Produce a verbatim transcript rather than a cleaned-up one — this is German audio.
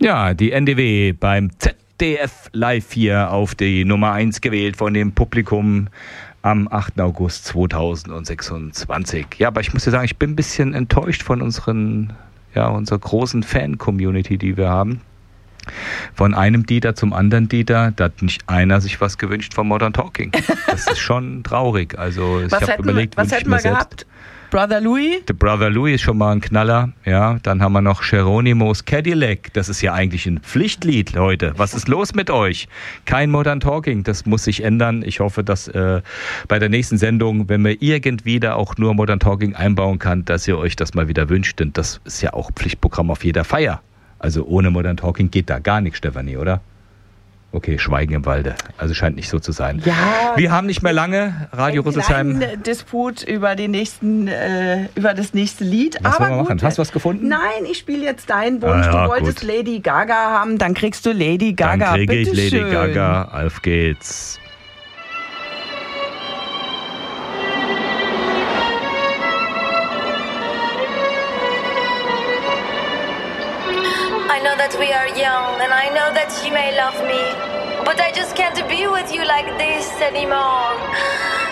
Ja, die N D W beim Z D F Live hier auf die Nummer eins gewählt von dem Publikum am achten August zweitausendsechsundzwanzig. Ja, aber ich muss dir sagen, ich bin ein bisschen enttäuscht von unseren, ja, unserer großen Fan-Community, die wir haben. Von einem Dieter zum anderen Dieter, da hat nicht einer sich was gewünscht von Modern Talking. Das ist schon traurig. Also ich habe überlegt, was hätten wir gehabt? Brother Louis? The Brother Louis ist schon mal ein Knaller. Ja, dann haben wir noch Geronimo's Cadillac. Das ist ja eigentlich ein Pflichtlied, Leute. Was ist los mit euch? Kein Modern Talking. Das muss sich ändern. Ich hoffe, dass äh, bei der nächsten Sendung, wenn wir irgendwie da auch nur Modern Talking einbauen kann, dass ihr euch das mal wieder wünscht. Denn das ist ja auch Pflichtprogramm auf jeder Feier. Also ohne Modern Talking geht da gar nichts, Stefanie, oder? Okay, Schweigen im Walde. Also scheint nicht so zu sein. Ja, wir haben nicht mehr lange. Radio Rüsselsheim. Ein Disput über den nächsten, äh, über das nächste Lied. Was Aber wollen wir gut. machen? Hast du was gefunden? Nein, ich spiele jetzt deinen Wunsch. Ah, ja, du wolltest gut. Lady Gaga haben, dann kriegst du Lady Gaga. Dann kriege ich Bitte Lady schön. Gaga. Auf geht's. I know that we are young, and I know that you may love me, but I just can't be with you like this anymore.